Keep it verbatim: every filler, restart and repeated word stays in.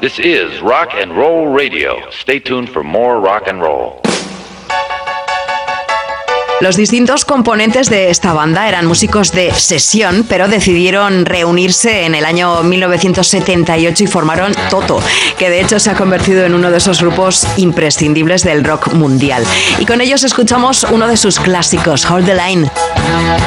This is Rock and Roll Radio. Stay tuned for more rock and roll. Los distintos componentes de esta banda eran músicos de sesión, pero decidieron reunirse en el año mil novecientos setenta y ocho y formaron Toto, que de hecho se ha convertido en uno de esos grupos imprescindibles del rock mundial. Y con ellos escuchamos uno de sus clásicos, Hold the Line.